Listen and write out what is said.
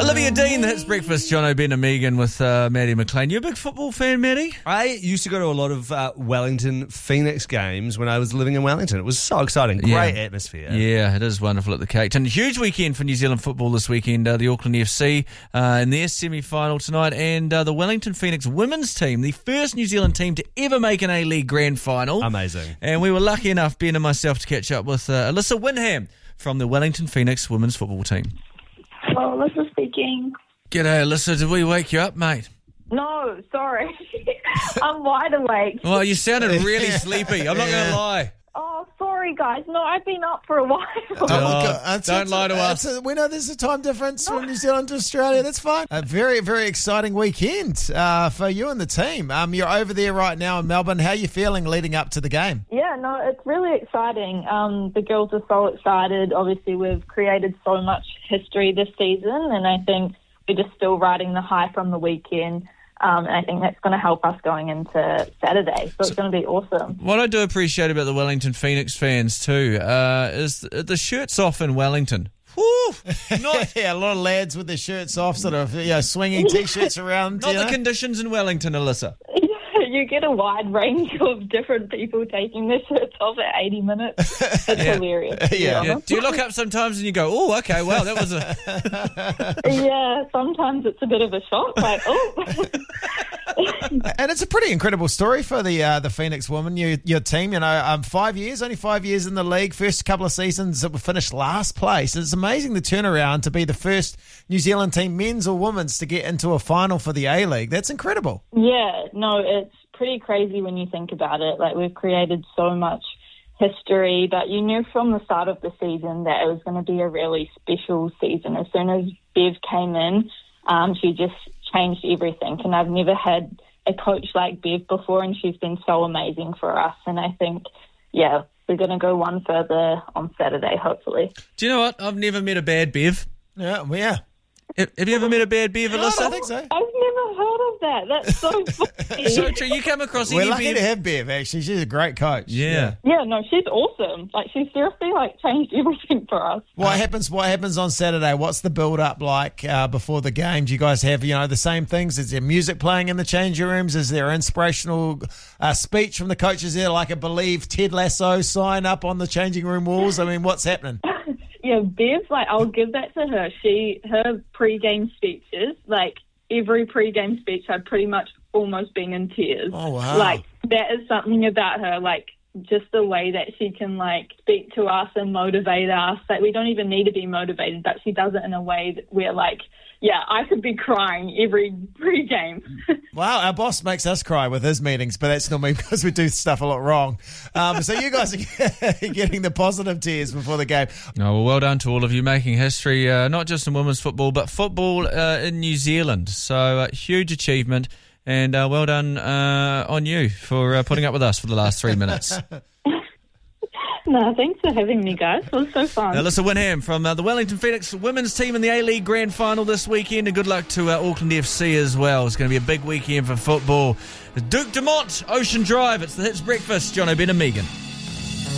Olivia Dean, that's Breakfast. John O'Ben and Megan with Maddie McLean. You a big football fan, Maddie? I used to go to a lot of Wellington Phoenix games when I was living in Wellington. It was so exciting. Great atmosphere. Yeah, it is wonderful at the Cake Tin. Huge weekend for New Zealand football this weekend. The Auckland FC in their semi-final tonight, and the Wellington Phoenix women's team, the first New Zealand team to ever make an A-League grand final. Amazing. And we were lucky enough, Ben and myself, to catch up with Alyssa Winham from the Wellington Phoenix women's football team. Oh, Alyssa speaking. G'day, Alyssa. Did we wake you up, mate? No, sorry. I'm wide awake. Well, you sounded really sleepy. I'm not going to lie. Oh, sorry, guys. No, I've been up for a while. Don't lie to us. We know there's a time difference from New Zealand to Australia. That's fine. A very, very exciting weekend for you and the team. You're over there right now in Melbourne. How are you feeling leading up to the game? Yeah, no, it's really exciting. The girls are so excited. Obviously, we've created so much history this season, and I think we're just still riding the high from the weekend. And I think that's going to help us going into Saturday. So it's going to be awesome. What I do appreciate about the Wellington Phoenix fans too is the shirts off in Wellington. Woo! Yeah, a lot of lads with their shirts off, sort of swinging T-shirts around. Not the conditions in Wellington, Alyssa. You get a wide range of different people taking their shirts off at 80 minutes. It's hilarious. Yeah. Do you look up sometimes and you go, oh, okay, well, that was a... Yeah, sometimes it's a bit of a shock, like, oh. And it's a pretty incredible story for the Phoenix women, your team. Only 5 years in the league. First couple of seasons that were finished last place. It's amazing the turnaround to be the first New Zealand team, men's or women's, to get into a final for the A-League. That's incredible. Yeah, no, it's pretty crazy when you think about it. Like, we've created so much history, but you knew from the start of the season that it was going to be a really special season. As soon as Bev came in, she just changed everything, and I've never had a coach like Bev before, and she's been so amazing for us. And I think, yeah, we're going to go one further on Saturday, hopefully. Do you know what? I've never met a bad Bev. Yeah. Have you ever met a bad Bev, Alyssa? I think so. I've never heard of that. That's so funny. So true. You come across We're any lucky Bev? to have Bev, actually. She's a great coach. Yeah. Yeah, no, she's awesome. Like, she's seriously, changed everything for us. What happens on Saturday? What's the build-up like before the game? Do you guys have, the same things? Is there music playing in the changing rooms? Is there inspirational speech from the coaches there, like a Believe Ted Lasso sign up on the changing room walls? I mean, what's happening? Yeah, Bev, I'll give that to her. Her pre-game speeches, every pre-game speech, I've pretty much almost been in tears. Oh, wow. That is something about her, just the way that she can, speak to us and motivate us. We don't even need to be motivated, but she does it in a way that we're I could be crying every pre-game. Wow, our boss makes us cry with his meetings, but that's normally because we do stuff a lot wrong. So you guys are getting the positive tears before the game. Oh, well done to all of you making history, not just in women's football, but football in New Zealand. So huge achievement, and well done on you for putting up with us for the last 3 minutes. No, thanks for having me, guys. It was so fun. Alyssa Winham from the Wellington Phoenix women's team in the A-League grand final this weekend, and good luck to Auckland FC as well. It's going to be a big weekend for football. Duke Dumont, Ocean Drive. It's the Hits Breakfast. John O'Ben and Megan.